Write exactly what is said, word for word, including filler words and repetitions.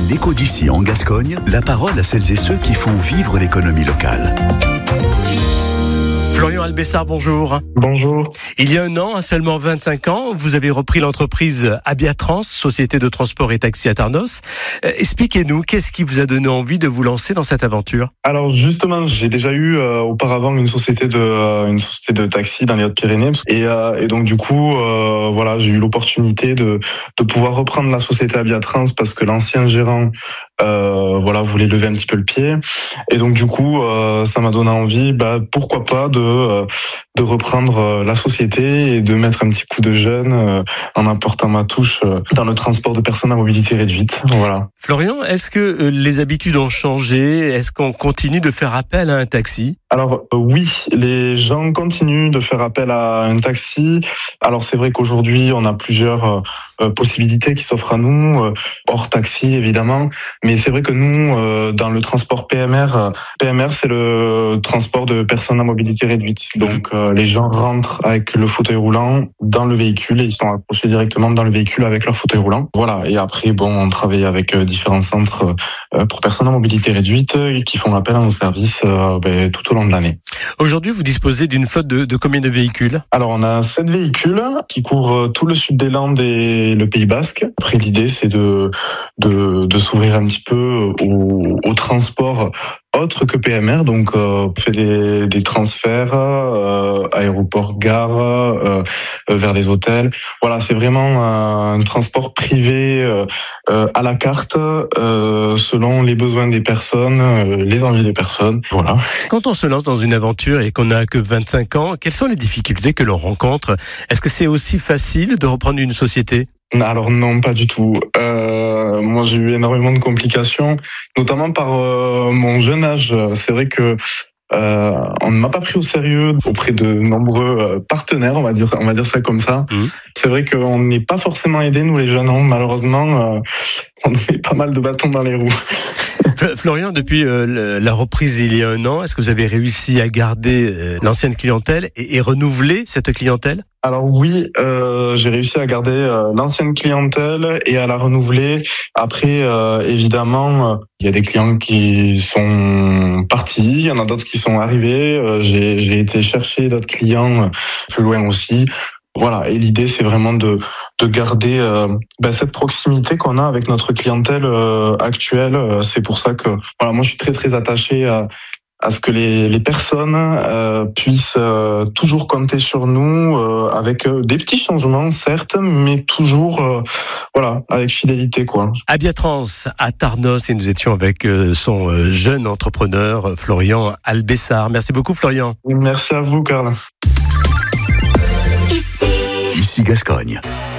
L'Écho d'ici en Gascogne, la parole à celles et ceux qui font vivre l'économie locale. Florian Albessard, bonjour. Bonjour. Il y a un an, à seulement vingt-cinq ans, vous avez repris l'entreprise Abiatrans, société de transport et taxi à Tarnos. Euh, expliquez-nous, qu'est-ce qui vous a donné envie de vous lancer dans cette aventure ? Alors justement, j'ai déjà eu euh, auparavant une société de euh, une société de taxi dans les Hautes-Pyrénées et, euh, et donc du coup, euh, voilà, j'ai eu l'opportunité de de pouvoir reprendre la société Abiatrans parce que l'ancien gérant, euh, voilà, voulait lever un petit peu le pied et donc du coup, euh, ça m'a donné envie, bah pourquoi pas de de reprendre la société et de mettre un petit coup de jeune en apportant ma touche dans le transport de personnes à mobilité réduite. Voilà. Florian, est-ce que les habitudes ont changé ? Est-ce qu'on continue de faire appel à un taxi ? Alors oui, les gens continuent de faire appel à un taxi. Alors c'est vrai qu'aujourd'hui, on a plusieurs euh, possibilités qui s'offrent à nous, euh, hors taxi évidemment, mais c'est vrai que nous, euh, dans le transport P M R, P M R c'est le transport de personnes à mobilité réduite. Donc euh, les gens rentrent avec le fauteuil roulant dans le véhicule et ils sont accrochés directement dans le véhicule avec leur fauteuil roulant. Voilà, et après bon, on travaille avec euh, différents centres euh, pour personnes à mobilité réduite euh, qui font appel à nos services euh, ben, tout au long de l'année. Aujourd'hui, vous disposez d'une flotte de, de combien de véhicules ? Alors, on a sept véhicules qui couvrent tout le sud des Landes et le Pays Basque. Après, l'idée, c'est de, de, de s'ouvrir un petit peu au, au transport autre que P M R. Donc, euh, on fait des, des transferts, euh, aéroport, gare, euh, vers les hôtels. Voilà, c'est vraiment un transport privé euh, euh, à la carte, euh, selon les besoins des personnes, euh, les envies des personnes. Voilà. Quand on se lance dans une aventure et qu'on n'a que vingt-cinq ans, quelles sont les difficultés que l'on rencontre ? Est-ce que c'est aussi facile de reprendre une société ? Alors non, pas du tout. Euh, moi, j'ai eu énormément de complications, notamment par euh, mon jeune âge. C'est vrai que euh, on ne m'a pas pris au sérieux auprès de nombreux partenaires, on va dire, on va dire ça comme ça. Mmh. C'est vrai qu'on n'est pas forcément aidés, nous les jeunes, hein. Malheureusement, euh, on met pas mal de bâtons dans les roues. Florian, depuis euh, la reprise il y a un an, est-ce que vous avez réussi à garder euh, l'ancienne clientèle et, et renouveler cette clientèle ? Alors oui, euh, j'ai réussi à garder euh, l'ancienne clientèle et à la renouveler. Après, euh, évidemment, euh, il y a des clients qui sont partis, il y en a d'autres qui sont arrivés. Euh, j'ai, j'ai été chercher d'autres clients euh, plus loin aussi. Voilà, et l'idée c'est vraiment de de garder euh, ben, cette proximité qu'on a avec notre clientèle euh, actuelle. C'est pour ça que voilà, moi je suis très très attaché à à ce que les, les personnes euh, puissent euh, toujours compter sur nous euh, avec euh, des petits changements, certes, mais toujours euh, voilà, avec fidélité, quoi. Abiatrans à Tarnos, et nous étions avec euh, son euh, jeune entrepreneur Florian Albessard. Merci beaucoup, Florian. Merci à vous, Karl. Ici Gascogne.